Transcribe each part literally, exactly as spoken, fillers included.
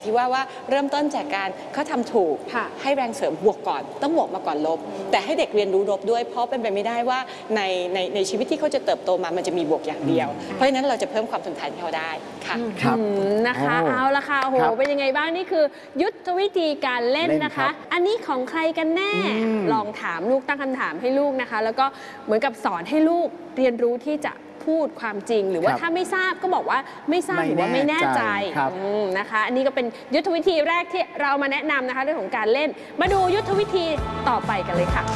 ที่ว่าว่าเริ่มต้นจากการเขาทำถูกให้แรงเสริมบวกก่อนต้องบวกมาก่อนลบแต่ให้เด็กเรียนรู้ลบด้วยเพราะเป็นไปไม่ได้ว่าในในในชีวิตที่เขาจะเติบโตมามันจะมีบวกอย่างเดียวเพราะฉะนั้นเราจะเพิ่มความทนทานให้เขาได้ค่ะครับนะคะเอาละค่ะโอ้โหเป็นยังไงบ้างนี่คือยุทธวิธีการเล่นนะคะอันนี้ของใครกันแน่ลองถามลูกตั้งคำถามให้ลูกนะคะแล้วก็เหมือนกับสอนให้ลูกเรียนรู้ที่จะพูดความจริงหรือว่าถ้าไม่ทราบก็บอกว่าไม่ทราบหรือว่าไม่แน่ใจนะคะอันนี้ก็เป็นยุทธวิธีแรกที่เรามาแนะนำนะคะเรื่องของการเล่นมาดูยุทธวิธีต่อไปกันเลยค่ะ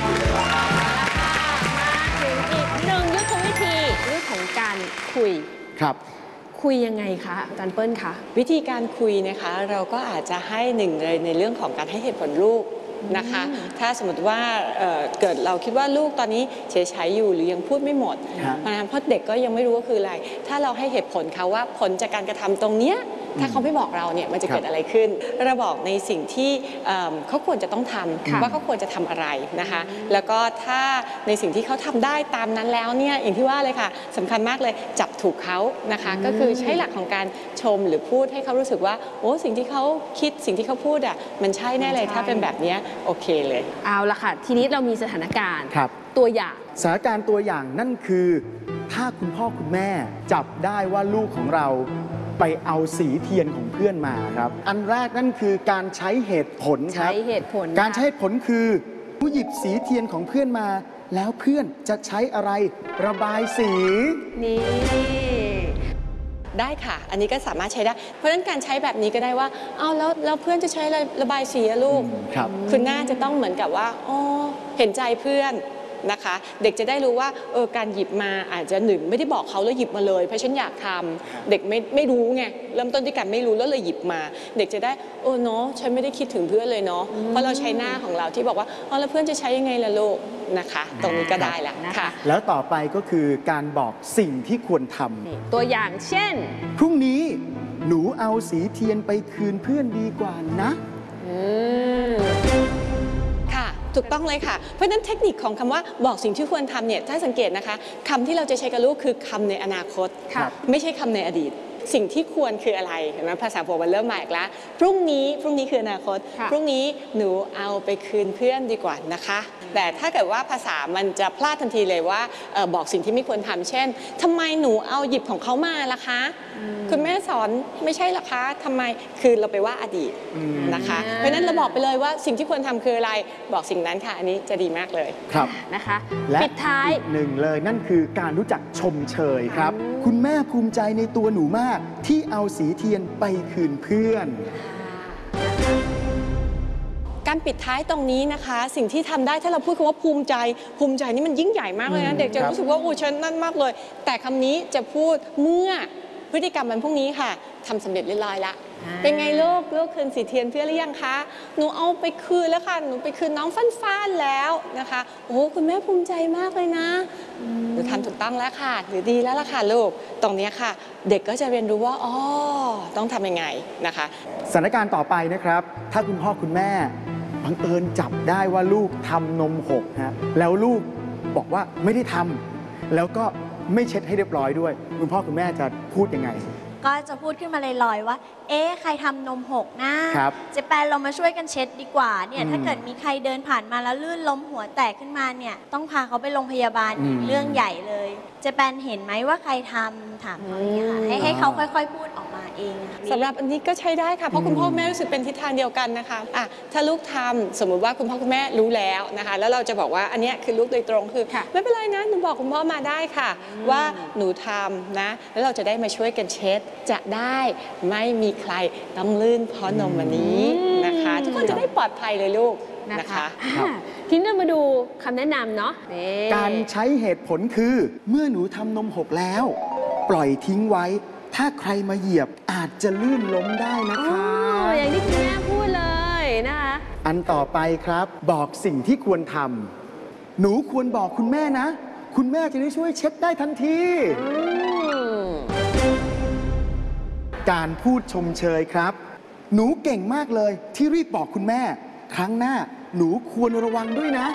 มาถึงอีกหนึ่งยุทธวิธีเรื่องของการคุยครับคุยยังไงคะอาจารย์เปิ้ลคะวิธีการคุยนะคะเราก็อาจจะให้หนึ่งเลยในเรื่องของการให้เหตุผลลูกนะคะถ้าสมมติว่า เ, เกิดเราคิดว่าลูกตอนนี้เฉยๆอยู่หรือยังพูดไม่หมดเพราะเด็กก็ยังไม่รู้ว่าคืออะไรถ้าเราให้เหตุผลเขาว่าผลจากการกระทำตรงเนี้ยถ้าเขาไม่บอกเราเนี่ยมันจะเกิดอะไรขึ้นเราบอกในสิ่งที่เขาควรจะต้องทำว่าเขาควรจะทำอะไรนะคะแล้วก็ถ้าในสิ่งที่เขาทำได้ตามนั้นแล้วเนี่ยอย่างที่ว่าเลยค่ะสำคัญมากเลยจับถูกเขานะคะก็คือใช้หลักของการชมหรือพูดให้เขารู้สึกว่าโอ้สิ่งที่เขาคิดสิ่งที่เขาพูดอ่ะมันใช่แน่เลยถ้าเป็นแบบนี้โอเคเลยเอาละค่ะทีนี้เรามีสถานการณ์ตัวอย่างสถานการณ์ตัวอย่างนั่นคือถ้าคุณพ่อคุณแม่จับได้ว่าลูกของเราไปเอาสีเทียนของเพื่อนมาครับอันแรกนั่นคือการใช้เหตุผลครับใช้เหตุผลการใช้เหตุผลคือผู้หยิบสีเทียนของเพื่อนมาแล้วเพื่อนจะใช้อะไรระบายสีนี่ได้ค่ะอันนี้ก็สามารถใช้ได้เพราะฉะนั้นการใช้แบบนี้ก็ได้ว่าเอาแล้วแล้วเพื่อนจะใช้อะไรระบายสีอะลูกครับคุณน่าจะต้องเหมือนกับว่าอ๋อเห็นใจเพื่อนนะคะเด็กจะได้รู้ว่าเออการหยิบมาอาจจะหนึ่งไม่ได้บอกเขาแล้วหยิบมาเลยเพราะฉันอยากทำเด็กไม่ไม่รู้ไงเริ่มต้นที่การไม่รู้แล้วเลยหยิบมาเด็กจะได้โอ้เนาะฉันไม่ได้คิดถึงเพื่อนเลยเนาะเพราะเราใช้หน้าของเราที่บอกว่าอ๋อแล้วเพื่อนจะใช้ยังไงล่ะลูกนะคะตรงนี้ก็ได้แล้วค่ะแล้วต่อไปก็คือการบอกสิ่งที่ควรทำตัวอย่างเช่นพรุ่งนี้หนูเอาสีเทียนไปคืนเพื่อนดีกว่านะถูกต้องเลยค่ะเพราะฉะนั้นเทคนิคของคำว่าบอกสิ่งที่ควรทำเนี่ยถ้าสังเกตนะคะคำที่เราจะใช้กับลูกคือคำในอนาคตไม่ใช่คำในอดีตสิ่งที่ควรคืออะไรเห็นไหมภาษาโบราณเริ่มมาอีกแล้วพรุ่งนี้พรุ่งนี้คืออนาคตพรุ่งนี้หนูเอาไปคืนเพื่อนดีกว่านะคะแต่ถ้าเกิดว่าภาษามันจะพลาดทันทีเลยว่าบอกสิ่งที่ไม่ควรทำเช่นทำไมหนูเอาหยิบของเขามาล่ะคะคุณแม่สอนไม่ใช่ล่ะคะทำไมคือเราไปว่าอดีตนะคะเพราะนั้นเราบอกไปเลยว่าสิ่งที่ควรทำคืออะไรบอกสิ่งนั้นค่ะอันนี้จะดีมากเลยครับนะคะและปิดท้ายหนึ่งเลยนั่นคือการรู้จักชมเชยครับคุณแม่ภูมิใจในตัวหนูมากที่เอาสีเทียนไปคืนเพื่อนการปิดท้ายตรงนี้นะคะสิ่งที่ทำได้ถ้าเราพูดคำว่าภูมิใจภูมิใจนี่มันยิ่งใหญ่มากเลยนะเด็กจะรู้สึกว่าโอ้ฉันนั่นมากเลยแต่คำนี้จะพูดเมื่อพฤติกรรมมันพวกนี้ค่ะทำสำเร็จเรียบร้อยละเป็นไงลูกลูกคืนสีเทียนเพื่อนหรือยังคะหนูเอาไปคืนแล้วค่ะหนูไปคืนน้องฟ้านๆแล้วนะคะโอ้คุณแม่ภูมิใจมากเลยนะหนูทำถูกต้องแล้วค่ะหรือดีแล้วล่ะค่ะลูกตรงนี้ค่ะเด็กก็จะเรียนรู้ว่าอ๋อต้องทำยังไงนะคะสถานการณ์ต่อไปนะครับถ้าคุณพ่อคุณแม่บังเอิญจับได้ว่าลูกทำนมหกฮะแล้วลูกบอกว่าไม่ได้ทำแล้วก็ไม่เช็ดให้เรียบร้อยด้วยคุณพ่อคุณแม่จะพูดยังไงก็จะพูดขึ้นมาลอยๆว่าเอ๊ะใครทำนมหกนะเจแปนเรามาช่วยกันเช็ดดีกว่าเนี่ยถ้าเกิดมีใครเดินผ่านมาแล้วลื่นล้มหัวแตกขึ้นมาเนี่ยต้องพาเขาไปโรงพยาบาลอีกเรื่องใหญ่เลยเจแปนเห็นไหมว่าใครทำถามเขาเนี่ยค่ะให้ให้เขาค่อยๆพูดออกมาเองสำหรับอันนี้ก็ใช้ได้ค่ะเพราะคุณพ่อแม่รู้สึกเป็นทิศทางเดียวกันนะคะอ่ะถ้าลูกทำสมมุติว่าคุณพ่อคุณแม่รู้แล้วนะคะแล้วเราจะบอกว่าอันนี้คือลูกโดยตรงคือไม่เป็นไรนะหนูบอกคุณพ่อมาได้ค่ะว่าหนูทำนะแล้วเราจะได้มาช่วยกันเช็ดจะได้ไม่มีใครต้องลื่นเพราะนมวันนี้นะคะทุกคนจะได้ปลอดภัยเลยลูกนะคะทีนี้เรามาดูคำแนะนำเนาะการใช้เหตุผลคือเมื่อหนูทำนมหกแล้วปล่อยทิ้งไว้ถ้าใครมาเหยียบอาจจะลื่นล้มได้นะคะอย่างที่คุณแม่พูดเลยนะคะอันต่อไปครับบอกสิ่งที่ควรทำหนูควรบอกคุณแม่นะคุณแม่จะได้ช่วยเช็ดได้ทันทีการพูดชมเชยครับหนูเก่งมากเลยที่รีบบอกคุณแม่ครั้งหน้าหนูควรระวังด้วยนะ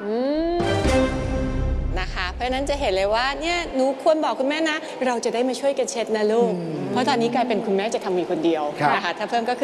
นะคะเพราะนั้นจะเห็นเลยว่าเนี่ยหนูควรบอกคุณแม่นะเราจะได้มาช่วยกันเช็ดนะลูกเพราะตอนนี้กลายเป็นคุณแม่จะทำมีคนเดียวนะคะถ้าเพิ่มก็คือ